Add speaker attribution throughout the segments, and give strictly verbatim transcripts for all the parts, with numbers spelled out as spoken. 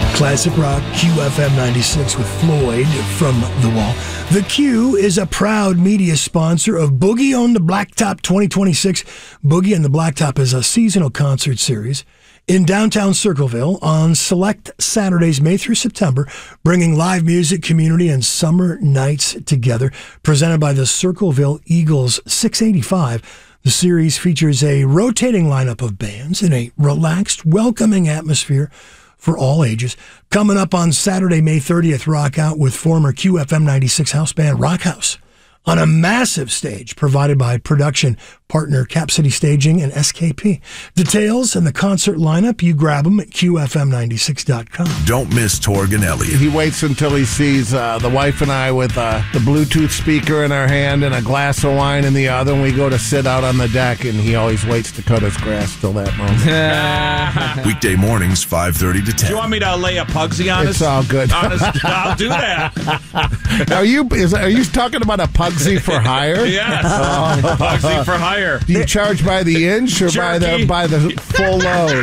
Speaker 1: Classic Rock, Q F M ninety-six with Floyd from The Wall. The Q is a proud media sponsor of Boogie on the Blacktop twenty twenty-six. Boogie on the Blacktop is a seasonal concert series in downtown Circleville on select Saturdays, May through September, bringing live music, community, and summer nights together. Presented by the Circleville Eagles six eighty-five. The series features a rotating lineup of bands in a relaxed, welcoming atmosphere for all ages. Coming up on Saturday, May thirtieth, Rock Out with former Q F M ninety-six house band Rock House on a massive stage provided by production partner Cap City Staging and S K P. Details and the concert lineup, you grab them at Q F M ninety-six dot com.
Speaker 2: Don't miss Torg and Elliott.
Speaker 3: He waits until he sees uh, the wife and I with uh, the Bluetooth speaker in our hand and a glass of wine in the other, and we go to sit out on the deck, and he always waits to cut his grass till that moment.
Speaker 2: Weekday mornings, five thirty to ten.
Speaker 4: Do you want me to lay a Pugsy on
Speaker 3: It's
Speaker 4: us?
Speaker 3: all good.
Speaker 4: Honest, I'll do that.
Speaker 3: Are you is, are you talking about a Pugsy for hire?
Speaker 4: Yes. Oh. Pugsy for hire.
Speaker 3: Do you charge by the inch or by the
Speaker 4: Jerky.
Speaker 3: by the full load?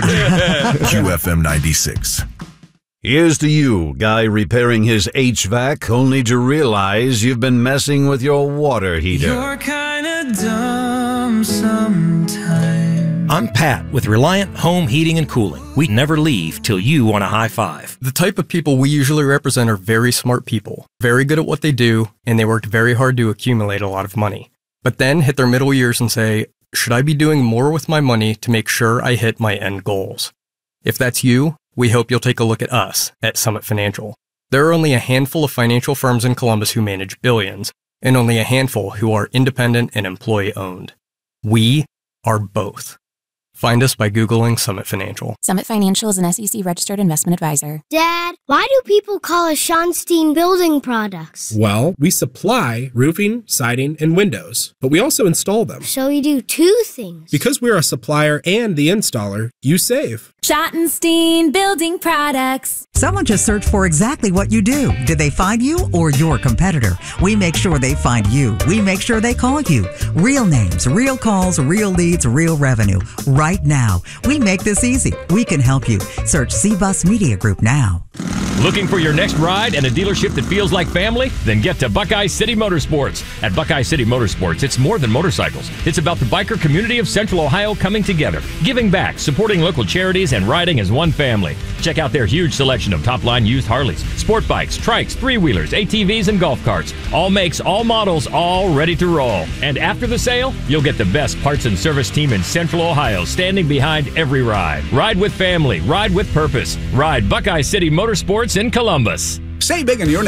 Speaker 2: Q F M ninety-six.
Speaker 5: Here's to you, guy repairing his H V A C only to realize you've been messing with your water heater.
Speaker 6: You're kinda dumb sometimes.
Speaker 7: I'm Pat with Reliant Home Heating and Cooling. We never leave till you want a high five.
Speaker 8: The type of people we usually represent are very smart people, very good at what they do, and they worked very hard to accumulate a lot of money. But then hit their middle years and say, should I be doing more with my money to make sure I hit my end goals? If that's you, we hope you'll take a look at us at Summit Financial. There are only a handful of financial firms in Columbus who manage billions, and only a handful who are independent and employee-owned. We are both. Find us by Googling Summit Financial.
Speaker 9: Summit Financial is an S E C-registered investment advisor.
Speaker 10: Dad, why do people call us Schonstein Building Products?
Speaker 11: Well, we supply roofing, siding, and windows, but we also install them.
Speaker 10: So we do two things.
Speaker 11: Because we're a supplier and the installer, you save.
Speaker 9: Schottenstein Building Products.
Speaker 12: Someone just searched for exactly what you do. Did they find you or your competitor? We make sure they find you. We make sure they call you. Real names, real calls, real leads, real revenue. Right now. We make this easy. We can help you. Search C-Bus Media Group now.
Speaker 13: Looking for your next ride and a dealership that feels like family? Then get to Buckeye City Motorsports. At Buckeye City Motorsports, it's more than motorcycles. It's about the biker community of Central Ohio coming together, giving back, supporting local charities, and riding as one family. Check out their huge selection of top-line used Harleys, sport bikes, trikes, three-wheelers, A T Vs, and golf carts. All makes, all models, all ready to roll. And after the sale, you'll get the best parts and service team in Central Ohio standing behind every ride. Ride with family. Ride with purpose. Ride Buckeye City Motorsports in Columbus.
Speaker 14: Say big in your